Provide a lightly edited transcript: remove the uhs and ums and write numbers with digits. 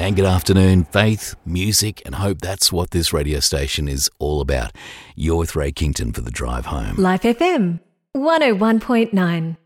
And good afternoon. Faith, music and hope, that's what this radio station is all about. You're with Ray Kington for The Drive Home. Life FM 101.9.